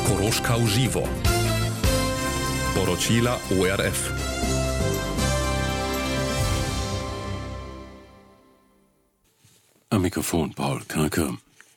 Koroška uživo. Poročila ORF. Am Mikrofon Paul Karker.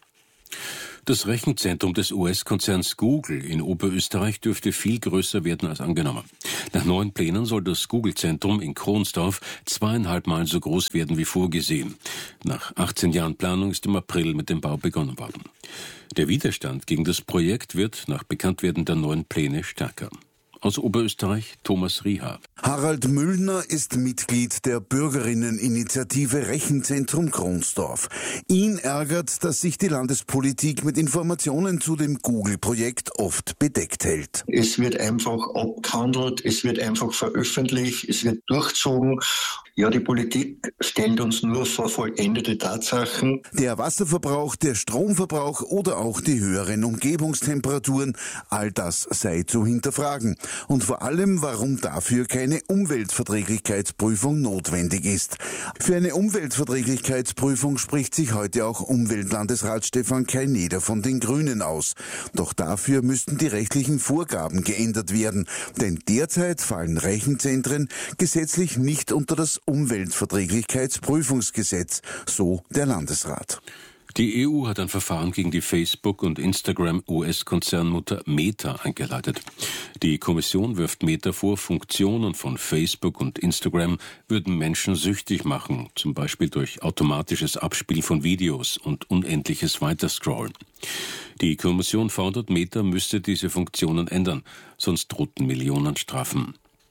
Das Rechenzentrum des US-Konzerns Google in Oberösterreich dürfte viel größer werden als angenommen. Nach neuen Plänen soll das Google-Zentrum in Kronsdorf 2,5 Mal so groß werden wie vorgesehen. Nach 18 Jahren Planung ist im April mit dem Bau begonnen worden. Der Widerstand gegen das Projekt wird nach Bekanntwerden der neuen Pläne stärker. Aus Oberösterreich Thomas Rieha. Harald Müllner ist Mitglied der Bürgerinneninitiative Rechenzentrum Kronsdorf. Ihn ärgert, dass sich die Landespolitik mit Informationen zu dem Google-Projekt oft bedeckt hält. Es wird einfach abgehandelt, es wird einfach veröffentlicht, es wird durchzogen. Ja, die Politik stellt uns nur vor vollendete Tatsachen. Der Wasserverbrauch, der Stromverbrauch oder auch die höheren Umgebungstemperaturen, all das sei zu hinterfragen. Und vor allem, warum dafür keine Umweltverträglichkeitsprüfung notwendig ist. Für eine Umweltverträglichkeitsprüfung spricht sich heute auch Umweltlandesrat Stefan Kaineder von den Grünen aus. Doch dafür müssten die rechtlichen Vorgaben geändert werden. Denn derzeit fallen Rechenzentren gesetzlich nicht unter das Umweltverträglichkeitsprüfungsgesetz, so der Landesrat. Die EU hat ein Verfahren gegen die Facebook- und Instagram-US-Konzernmutter Meta eingeleitet. Die Kommission wirft Meta vor, Funktionen von Facebook und Instagram würden Menschen süchtig machen, zum Beispiel durch automatisches Abspielen von Videos und unendliches Weiterscrollen. Die Kommission fordert, Meta müsste diese Funktionen ändern, sonst drohten Millionenstrafen.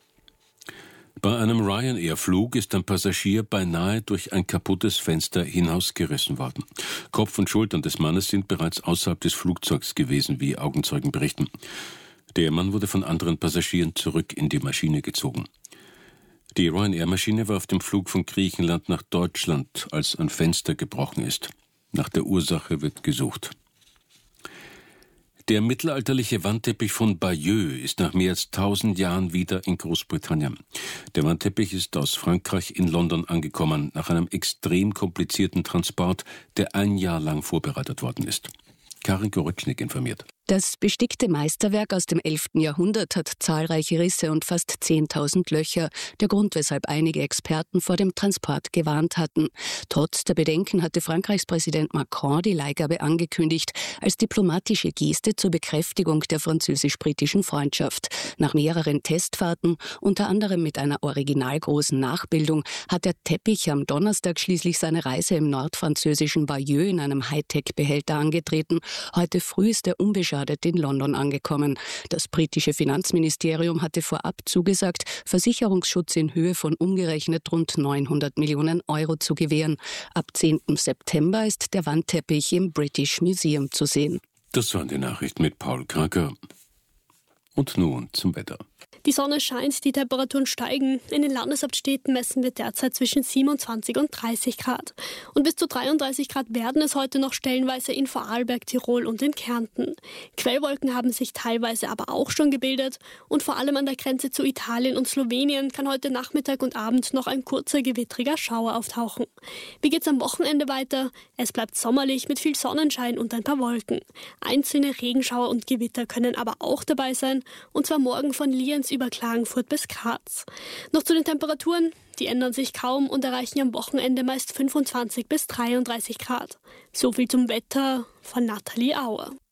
Bei einem Ryanair-Flug ist ein Passagier beinahe durch ein kaputtes Fenster hinausgerissen worden. Kopf und Schultern des Mannes sind bereits außerhalb des Flugzeugs gewesen, wie Augenzeugen berichten. Der Mann wurde von anderen Passagieren zurück in die Maschine gezogen. Die Ryanair-Maschine war auf dem Flug von Griechenland nach Deutschland, als ein Fenster gebrochen ist. Nach der Ursache wird gesucht. Der mittelalterliche Wandteppich von Bayeux ist nach mehr als 1000 Jahren wieder in Großbritannien. Der Wandteppich ist aus Frankreich in London angekommen, nach einem extrem komplizierten Transport, der 1 Jahr lang vorbereitet worden ist. Karin Goretschnik informiert. Das bestickte Meisterwerk aus dem 11. Jahrhundert hat zahlreiche Risse und fast 10.000 Löcher. Der Grund, weshalb einige Experten vor dem Transport gewarnt hatten. Trotz der Bedenken hatte Frankreichs Präsident Macron die Leihgabe angekündigt, als diplomatische Geste zur Bekräftigung der französisch-britischen Freundschaft. Nach mehreren Testfahrten, unter anderem mit einer originalgroßen Nachbildung, hat der Teppich am Donnerstag schließlich seine Reise im nordfranzösischen Bayeux in einem Hightech-Behälter angetreten. Heute früh ist er unbeschadet in London angekommen. Das britische Finanzministerium hatte vorab zugesagt, Versicherungsschutz in Höhe von umgerechnet rund 900 Millionen Euro zu gewähren. Ab 10. September ist der Wandteppich im British Museum zu sehen. Das waren die Nachrichten mit Paul Karker. Und nun zum Wetter. Die Sonne scheint, die Temperaturen steigen. In den Landeshauptstädten messen wir derzeit zwischen 27 und 30 Grad. Und bis zu 33 Grad werden es heute noch stellenweise in Vorarlberg, Tirol und in Kärnten. Quellwolken haben sich teilweise aber auch schon gebildet. Und vor allem an der Grenze zu Italien und Slowenien kann heute Nachmittag und Abend noch ein kurzer gewittriger Schauer auftauchen. Wie geht's am Wochenende weiter? Es bleibt sommerlich mit viel Sonnenschein und ein paar Wolken. Einzelne Regenschauer und Gewitter können aber auch dabei sein. Und zwar morgen von Lienz über Klagenfurt bis Graz. Noch zu den Temperaturen. Die ändern sich kaum und erreichen am Wochenende meist 25 bis 33 Grad. So viel zum Wetter von Nathalie Auer.